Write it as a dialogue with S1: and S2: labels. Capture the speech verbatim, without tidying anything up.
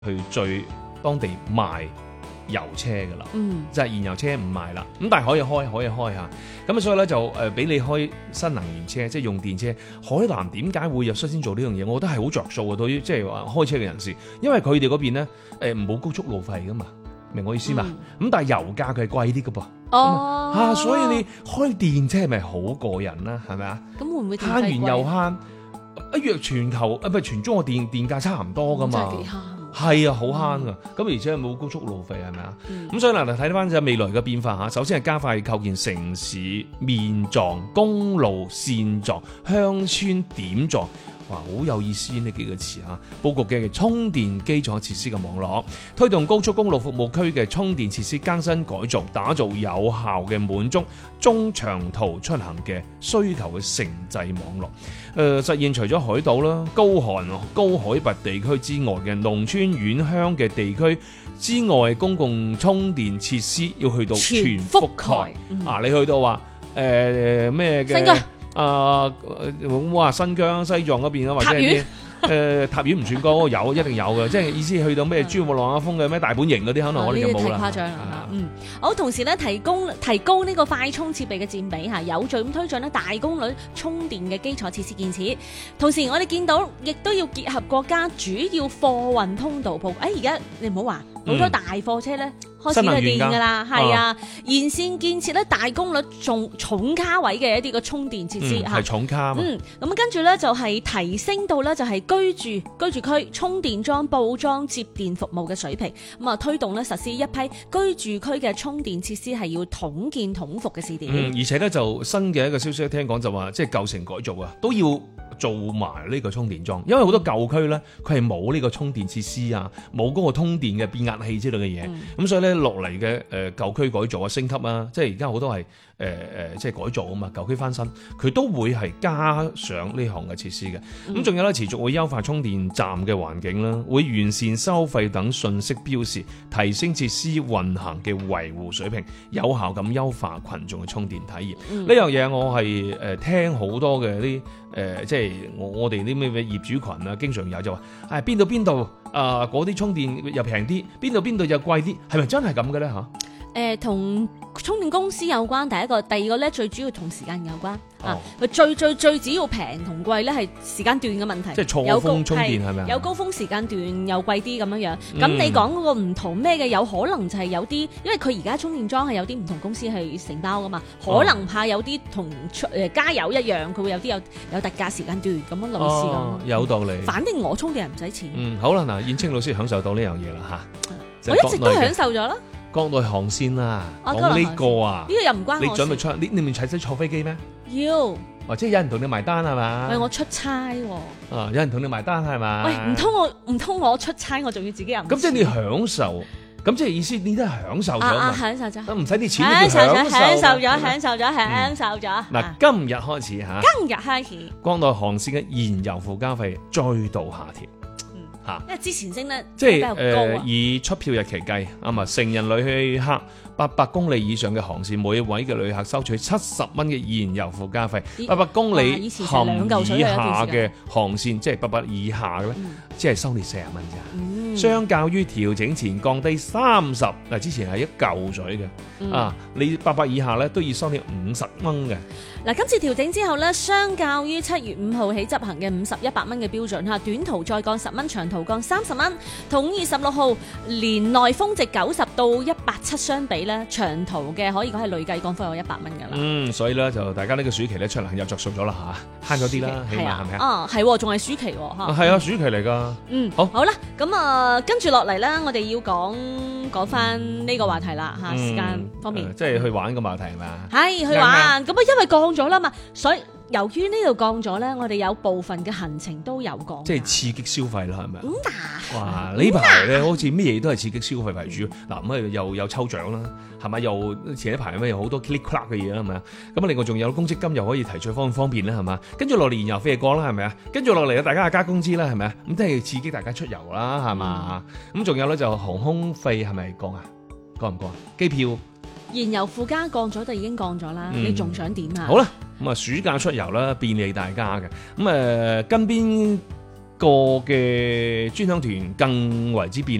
S1: 去最當地賣油車噶啦，
S2: 嗯，
S1: 就係燃油車唔賣啦，咁但係可以開可以開下，咁所以咧就誒俾你開新能源車，即係用電車。海南點解會有率先做呢樣嘢？我覺得係好着數嘅，對於即係話開車嘅人士，因為佢哋嗰邊咧誒唔冇高速路費噶嘛，明我意思嘛？咁、嗯、但係油價佢係貴啲嘅噃，
S2: 哦
S1: 嚇、啊，所以你開電車係咪好過癮啦？係咪啊？
S2: 咁會唔會
S1: 慳完又慳？一約全球啊，唔係全中國電電價差唔多噶嘛？
S2: 真係幾慳。
S1: 係啊，好慳噶，咁、嗯、而且冇高速路費係咪啊？咁、嗯、所以嗱，睇翻就未來嘅變化嚇。首先係加快構建城市面狀、公路線狀、鄉村點狀，哇，好有意思呢幾個詞嚇。佈局嘅充電基礎設施嘅網絡，推動高速公路服務區嘅充電設施更新改造，打造有效嘅滿足中長途出行嘅需求嘅城際網絡。誒、呃、實現除咗海島啦、高寒高海拔地區之外嘅農村縣鄉嘅地區之外，公共充電設施要去到全覆蓋。
S2: 嗯、
S1: 啊，你去到話誒咩嘅啊？哇，新疆、西藏嗰邊啊，或者係啲誒塔縣唔算高，有一定有嘅，即係意思去到咩珠穆朗瑪峰嘅咩大本營嗰啲，可能我哋就冇啦。
S2: 太誇張啦！嗯，好，同時咧提供提高呢個快充設備嘅佔比嚇，有序咁推進咧大功率充電嘅基礎設施建設。同時我哋見到，亦都要結合國家主要貨運通道鋪。誒而家你唔好話好多大貨車咧。嗯開始係電㗎啦，係啊，沿線建設咧大功率重重卡位嘅一啲個充電設施嚇，
S1: 係、嗯、重卡嘛。
S2: 嗯，咁跟住咧就係提升到咧就係居住居住區充電樁佈裝接電服務嘅水平，咁啊推動咧實施一批居住區嘅充電設施係要統建統服嘅試點。
S1: 嗯，而且咧就新嘅一個消息聽講就話，即係舊城改造啊，都要做埋呢個充電樁，因為好多舊區咧佢係冇呢個充電設施啊，冇嗰個通電嘅變壓器之類嘅嘢，咁、嗯、所以咧落嚟嘅誒舊區改造啊、升級啊，即係而家好多係誒誒即係改造啊嘛，舊區翻新，佢都會係加上呢項嘅設施嘅。咁、嗯、仲有咧持續會優化充電站嘅環境啦，會完善收費等信息標示，提升設施運行嘅維護水平，有效咁優化群眾嘅充電體驗。呢、嗯、樣嘢我係誒聽好多嘅啲誒即係我我哋啲咩咩業主群啊，經常有就話，誒邊度邊度啊嗰啲充電又平啲，邊度邊度又貴啲，係咪真係咁嘅咧嚇？
S2: 誒、呃、同充電公司有關，第一個，第二個咧最主要同時間有關、哦、啊。佢最最最主要平同貴咧係時間段嘅問題，
S1: 即係錯峰充電係咪啊？
S2: 有高峰時間段又貴啲咁樣樣。咁、嗯、你講嗰個唔同咩嘅，有可能就係有啲，因為佢而家充電樁係有啲唔同公司係承包噶嘛，可能怕有啲同誒加油一樣，佢會有啲有有特價時間段咁樣類似咁、哦。
S1: 有道理。
S2: 反正我充電係唔使錢。
S1: 嗯，好啦，嗱，燕青老師享受到呢樣嘢啦嚇。
S2: 我一直都享受咗啦。
S1: 國內航線啊，講呢個啊，
S2: 呢、這個又唔關我事。
S1: 你準備出？你你唔使使坐飛機咩？
S2: 要。
S1: 或者有人同你埋單係嘛？
S2: 喂，我出差喎、啊。
S1: 啊，有人同你埋單係嘛？
S2: 喂，唔通我唔通我出差，我仲要自己入？
S1: 咁即係你享受，咁即係意思你都係享受咗嘛？
S2: 啊，享受咗。
S1: 唔使啲錢，
S2: 享受咗，享受咗，
S1: 享
S2: 受咗，享受咗。
S1: 嗱，今日開始嚇。
S2: 今日開始。
S1: 國內航線嘅燃油附加費再度下調。嚇，
S2: 因為之前升得
S1: 即係
S2: 比較高、啊、
S1: 以出票日期計，啊嘛，成人旅客八百公里以上嘅航線，每位嘅旅客收取七十蚊嘅燃油附加費；八百公里含以下嘅航線，即係八百以下嘅咧，只係收你四十蚊咋。嗯、相較於調整前降低三十，嗱之前係一嚿水嘅、嗯，啊，你八百以下咧都要收你五十蚊嘅。
S2: 嗱，今次調整之後咧，相較於七月五號起執行嘅五十一百蚊嘅標準嚇，短途再降十蚊，長途降三十蚊。同二十六號年內峰值九十到一百七相比咧，長途嘅可以講係累計降幅有一百蚊㗎啦。嗯，
S1: 所以咧就大家呢個暑期咧出行又着數咗啦嚇，慳咗啲啦，起碼係咪啊？
S2: 啊，係，仲係暑期喎嚇。
S1: 係啊，暑期嚟㗎。嗯，好，
S2: 好啦，咁啊，跟住落嚟咧，我哋要講講翻呢個話題啦嚇，時間方面，
S1: 嗯呃、即係去玩個話題係咪啊？
S2: 係去玩，咁啊，因為降咗啦嘛，所以由於呢度降咗咧，我哋有部分嘅行程都有降，
S1: 即係刺激消費啦，係咪啊？
S2: 咁、嗯、啊，
S1: 哇！呢排咧好似咩嘢都係刺激消費為主，嗱咁啊又有抽獎啦，係咪？又前一排咩有好多 click clack 嘅嘢啦，係咪啊？咁啊另外仲有公積金又可以提取方方便啦，係嘛？跟住落嚟燃油費降啦，係咪啊？跟住落嚟大家加工資啦，係咪啊？咁都係刺激大家出遊啦，係嘛？咁、嗯、仲有咧就航空費係咪降啊？降唔降啊？機票？
S2: 燃油附加降咗就已經降咗啦、嗯，你仲想點啊？
S1: 好啦，咁啊暑假出遊啦，便利大家嘅。咁誒跟邊個嘅專享團更為之便